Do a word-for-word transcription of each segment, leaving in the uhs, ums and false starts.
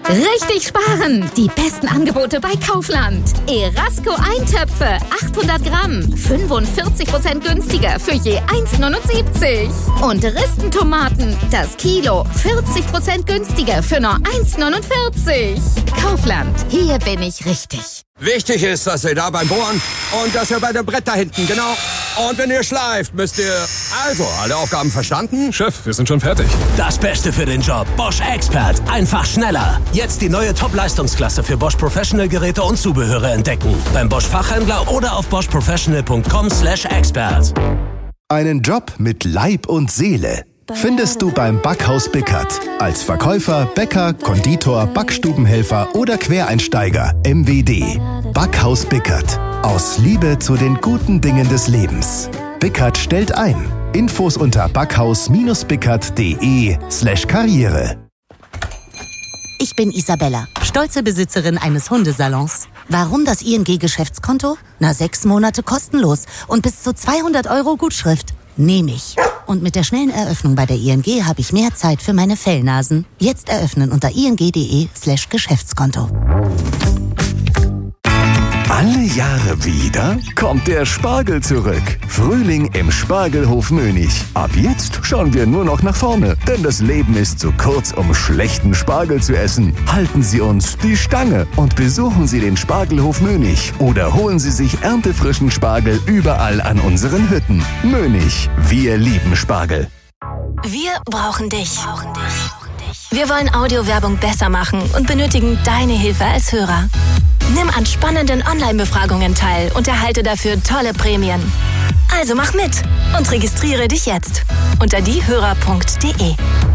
Richtig sparen! Die besten Angebote bei Kaufland. Erasco Eintöpfe, achthundert Gramm, fünfundvierzig Prozent günstiger für je eins Komma neunundsiebzig. Und Ristentomaten, das Kilo, vierzig Prozent günstiger für nur eins Komma neunundvierzig. Kaufland, hier bin ich richtig. Wichtig ist, dass ihr da beim Bohren und dass ihr bei dem Brett da hinten, genau. Und wenn ihr schleift, müsst ihr... Also, alle Aufgaben verstanden? Chef, wir sind schon fertig. Das Beste für den Job. Bosch Expert. Einfach schneller. Jetzt die neue Top-Leistungsklasse für Bosch Professional Geräte und Zubehöre entdecken. Beim Bosch Fachhändler oder auf bosch professional punkt com slash expert. Einen Job mit Leib und Seele findest du beim Backhaus Bickert. Als Verkäufer, Bäcker, Konditor, Backstubenhelfer oder Quereinsteiger. M W D. Backhaus Bickert. Aus Liebe zu den guten Dingen des Lebens. Bickert stellt ein. Infos unter backhaus-bickert.de slash Karriere. Ich bin Isabella, stolze Besitzerin eines Hundesalons. Warum das I N G-Geschäftskonto? Na, sechs Monate kostenlos und bis zu zweihundert Euro Gutschrift. Nehme ich. Und mit der schnellen Eröffnung bei der I N G habe ich mehr Zeit für meine Fellnasen. Jetzt eröffnen unter ing.de slash Geschäftskonto. Alle Jahre wieder kommt der Spargel zurück. Frühling im Spargelhof Mönig. Ab jetzt schauen wir nur noch nach vorne, denn das Leben ist zu kurz, um schlechten Spargel zu essen. Halten Sie uns die Stange und besuchen Sie den Spargelhof Mönig oder holen Sie sich erntefrischen Spargel überall an unseren Hütten. Mönig, wir lieben Spargel. Wir brauchen dich. Wir wollen Audiowerbung besser machen und benötigen deine Hilfe als Hörer. Nimm an spannenden Online-Befragungen teil und erhalte dafür tolle Prämien. Also mach mit und registriere dich jetzt unter diehörer punkt de.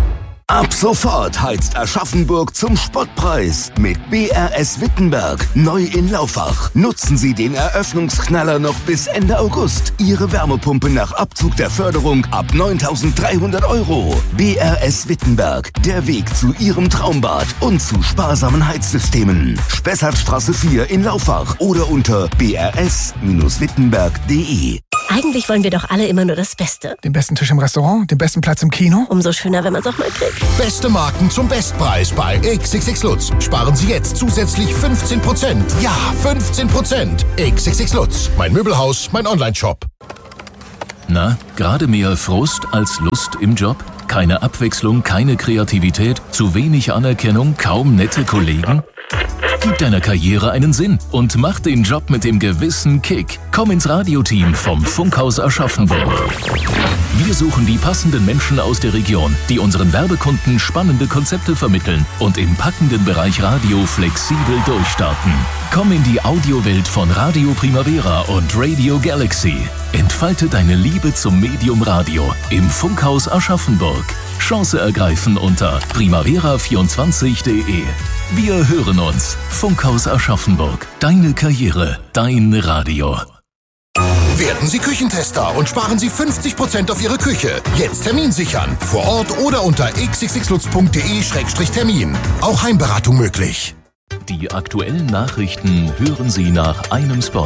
Ab sofort heizt Aschaffenburg zum Spottpreis mit B R S Wittenberg, neu in Laufach. Nutzen Sie den Eröffnungsknaller noch bis Ende August. Ihre Wärmepumpe nach Abzug der Förderung ab neuntausenddreihundert Euro. B R S Wittenberg, der Weg zu Ihrem Traumbad und zu sparsamen Heizsystemen. Spessartstraße vier in Laufach oder unter b r s Bindestrich wittenberg punkt de. Eigentlich wollen wir doch alle immer nur das Beste. Den besten Tisch im Restaurant, den besten Platz im Kino. Umso schöner, wenn man es auch mal kriegt. Beste Marken zum Bestpreis bei X X X Lutz. Sparen Sie jetzt zusätzlich fünfzehn Prozent. Ja, fünfzehn Prozent. X X X Lutz. Mein Möbelhaus, mein Online-Shop. Na, gerade mehr Frust als Lust im Job? Keine Abwechslung, keine Kreativität, zu wenig Anerkennung, kaum nette Kollegen? Gib deiner Karriere einen Sinn und mach den Job mit dem gewissen Kick. Komm ins Radioteam vom Funkhaus Aschaffenburg. Wir suchen die passenden Menschen aus der Region, die unseren Werbekunden spannende Konzepte vermitteln und im packenden Bereich Radio flexibel durchstarten. Komm in die Audiowelt von Radio Primavera und Radio Galaxy. Entfalte deine Liebe zum Medium Radio im Funkhaus Aschaffenburg. Chance ergreifen unter primavera vierundzwanzig punkt de. Wir hören uns. Funkhaus Aschaffenburg. Deine Karriere, dein Radio. Werden Sie Küchentester und sparen Sie fünfzig Prozent auf Ihre Küche. Jetzt Termin sichern. Vor Ort oder unter x x x lutz punkt de Schrägstrich Termin. Auch Heimberatung möglich. Die aktuellen Nachrichten hören Sie nach einem Spot.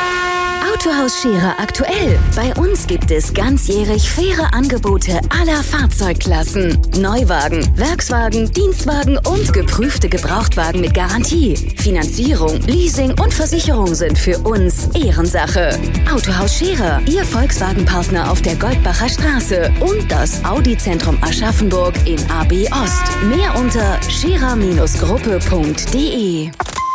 Autohaus Scherer aktuell. Bei uns gibt es ganzjährig faire Angebote aller Fahrzeugklassen. Neuwagen, Werkswagen, Dienstwagen und geprüfte Gebrauchtwagen mit Garantie. Finanzierung, Leasing und Versicherung sind für uns Ehrensache. Autohaus Scherer, Ihr Volkswagen-Partner auf der Goldbacher Straße und das Audi-Zentrum Aschaffenburg in A B Ost. Mehr unter scherer Gruppe punkt de.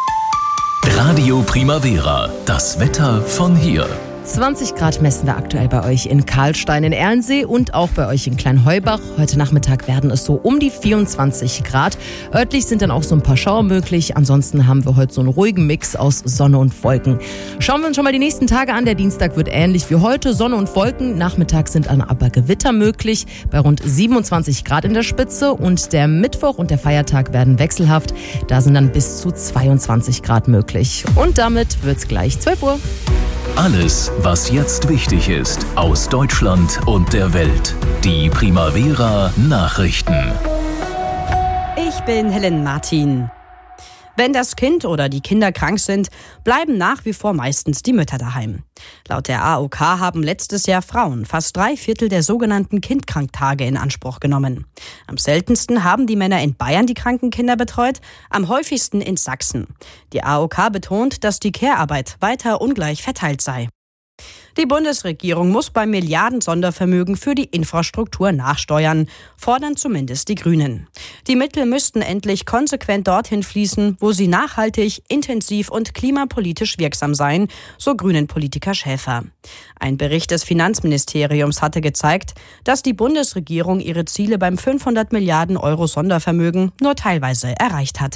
Radio Primavera, das Wetter von hier. zwanzig Grad messen wir aktuell bei euch in Karlstein in Erlensee und auch bei euch in Kleinheubach. Heute Nachmittag werden es so um die vierundzwanzig Grad. Örtlich sind dann auch so ein paar Schauer möglich. Ansonsten haben wir heute so einen ruhigen Mix aus Sonne und Wolken. Schauen wir uns schon mal die nächsten Tage an. Der Dienstag wird ähnlich wie heute. Sonne und Wolken. Nachmittags sind dann aber Gewitter möglich bei rund siebenundzwanzig Grad in der Spitze. Und der Mittwoch und der Feiertag werden wechselhaft. Da sind dann bis zu zweiundzwanzig Grad möglich. Und damit wird's gleich zwölf Uhr. Alles, was jetzt wichtig ist, aus Deutschland und der Welt. Die Primavera Nachrichten. Ich bin Helen Martin. Wenn das Kind oder die Kinder krank sind, bleiben nach wie vor meistens die Mütter daheim. Laut der A O K haben letztes Jahr Frauen fast drei Viertel der sogenannten Kindkranktage in Anspruch genommen. Am seltensten haben die Männer in Bayern die kranken Kinder betreut, am häufigsten in Sachsen. Die A O K betont, dass die Care-Arbeit weiter ungleich verteilt sei. Die Bundesregierung muss beim Milliarden-Sondervermögen für die Infrastruktur nachsteuern, fordern zumindest die Grünen. Die Mittel müssten endlich konsequent dorthin fließen, wo sie nachhaltig, intensiv und klimapolitisch wirksam seien, so Grünen-Politiker Schäfer. Ein Bericht des Finanzministeriums hatte gezeigt, dass die Bundesregierung ihre Ziele beim fünfhundert Milliarden Euro Sondervermögen nur teilweise erreicht hat.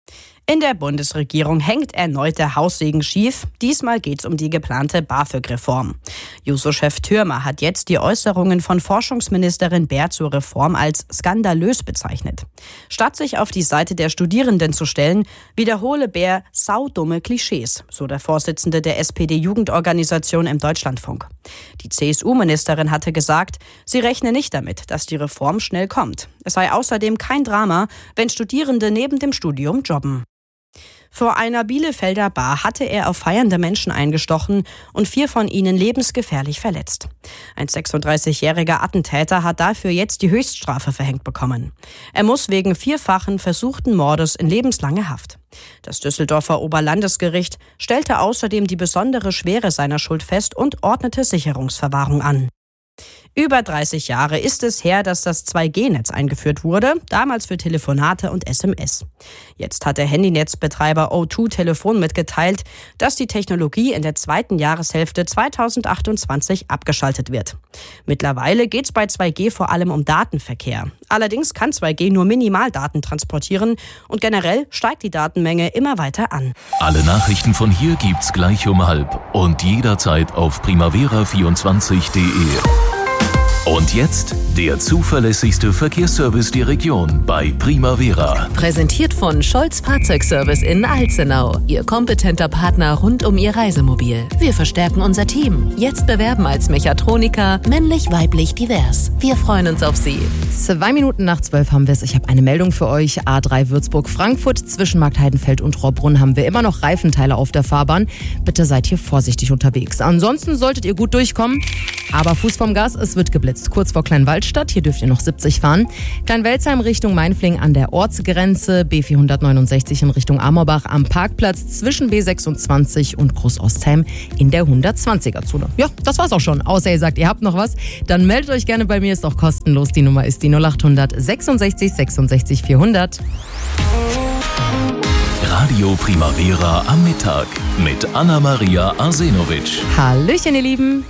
In der Bundesregierung hängt erneut der Haussegen schief. Diesmal geht es um die geplante BAföG-Reform. Juso-Chef Thürmer hat jetzt die Äußerungen von Forschungsministerin Baer zur Reform als skandalös bezeichnet. Statt sich auf die Seite der Studierenden zu stellen, wiederhole Baer saudumme Klischees, so der Vorsitzende der S P D-Jugendorganisation im Deutschlandfunk. Die C S U-Ministerin hatte gesagt, sie rechne nicht damit, dass die Reform schnell kommt. Es sei außerdem kein Drama, wenn Studierende neben dem Studium jobben. Vor einer Bielefelder Bar hatte er auf feiernde Menschen eingestochen und vier von ihnen lebensgefährlich verletzt. Ein sechsunddreißigjähriger Attentäter hat dafür jetzt die Höchststrafe verhängt bekommen. Er muss wegen vierfachen versuchten Mordes in lebenslange Haft. Das Düsseldorfer Oberlandesgericht stellte außerdem die besondere Schwere seiner Schuld fest und ordnete Sicherungsverwahrung an. Über dreißig Jahre ist es her, dass das zwei G Netz eingeführt wurde, damals für Telefonate und S M S. Jetzt hat der Handynetzbetreiber O zwei Telefon mitgeteilt, dass die Technologie in der zweiten Jahreshälfte zweitausendachtundzwanzig abgeschaltet wird. Mittlerweile geht es bei zwei G vor allem um Datenverkehr. Allerdings kann zwei G nur minimal Daten transportieren und generell steigt die Datenmenge immer weiter an. Alle Nachrichten von hier gibt's gleich um halb und jederzeit auf primavera vierundzwanzig punkt de. Und jetzt der zuverlässigste Verkehrsservice der Region bei Primavera. Präsentiert von Scholz Fahrzeugservice in Alzenau. Ihr kompetenter Partner rund um Ihr Reisemobil. Wir verstärken unser Team. Jetzt bewerben als Mechatroniker, männlich, weiblich, divers. Wir freuen uns auf Sie. Zwei Minuten nach zwölf haben wir es. Ich habe eine Meldung für euch. A drei Würzburg-Frankfurt. Zwischen Marktheidenfeld und Rohrbrunn haben wir immer noch Reifenteile auf der Fahrbahn. Bitte seid hier vorsichtig unterwegs. Ansonsten solltet ihr gut durchkommen. Aber Fuß vom Gas, es wird geblitzt. Kurz vor Kleinwaldstadt, hier dürft ihr noch siebzig fahren. Kleinwelzheim Richtung Mainfling an der Ortsgrenze, B vierhundertneunundsechzig in Richtung Amorbach am Parkplatz zwischen B sechsundzwanzig und Groß-Ostheim in der hundertzwanziger-Zone. Ja, das war's auch schon. Außer ihr sagt, ihr habt noch was, dann meldet euch gerne bei mir, ist auch kostenlos. Die Nummer ist die null achthundert sechsundsechzig sechsundsechzig vierhundert. Radio Primavera am Mittag mit Anna-Maria Arsenovic. Hallöchen, ihr Lieben.